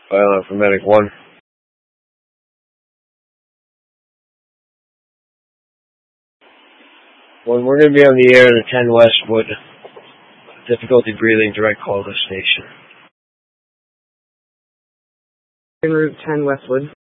File for Medic 1. When we're going to be on the air at 10 Westwood. Difficulty breathing, direct call to station. En route 10 Westwood.